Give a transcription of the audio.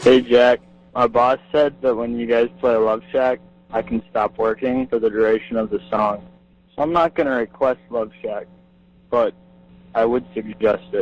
Hey, Jack. My boss said that when you guys play Love Shack, I can stop working for the duration of the song. So I'm not going to request Love Shack, but I would suggest it.